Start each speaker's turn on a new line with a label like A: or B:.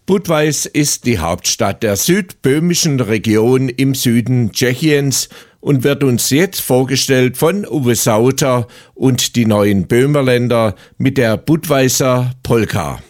A: Budweis ist die Hauptstadt der südböhmischen Region im Süden Tschechiens und wird uns jetzt vorgestellt von Uwe Sauter und die neuen Böhmerländer mit der Budweiser Polka.